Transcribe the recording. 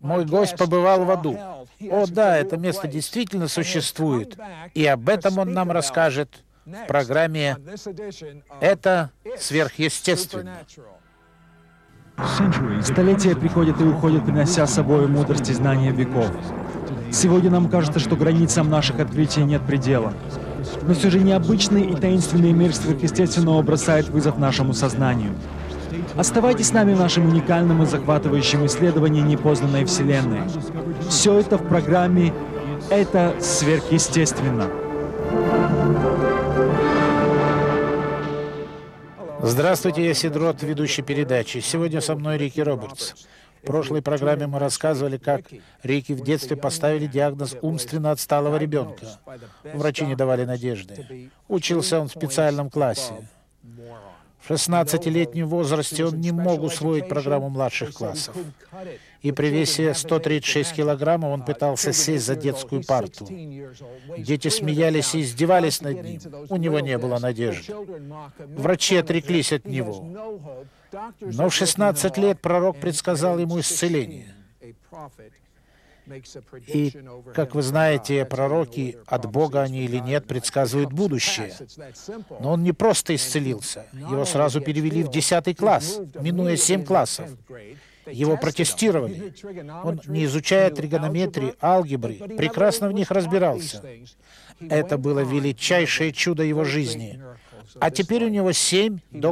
Мой гость побывал в аду. О да, это место действительно существует, и об этом он нам расскажет в программе «Это сверхъестественно». Столетия приходят и уходят, принося с собой мудрость и знания веков. Сегодня нам кажется, что границам наших открытий нет предела. Но все же необычный и таинственный мир сверхъестественного бросает вызов нашему сознанию. Оставайтесь с нами в нашем уникальном и захватывающем исследовании непознанной Вселенной. Все это в программе «Это сверхъестественно». Здравствуйте, я Сидрот, ведущий передачи. Сегодня со мной Рики Робертс. В прошлой программе мы рассказывали, как Рики в детстве поставили диагноз умственно отсталого ребенка. Врачи не давали надежды. Учился он в специальном классе. В 16-летнем возрасте он не мог усвоить программу младших классов. И при весе 136 килограммов он пытался сесть за детскую парту. Дети смеялись и издевались над ним. У него не было надежды. Врачи отреклись от него. Но в 16 лет пророк предсказал ему исцеление. И, как вы знаете, пророки, от Бога они или нет, предсказывают будущее. Но он не просто исцелился. Его сразу перевели в 10 класс, минуя 7 классов. Его протестировали. Он, не изучая тригонометрии, алгебры, прекрасно в них разбирался. Это было величайшее чудо его жизни. А теперь у него 7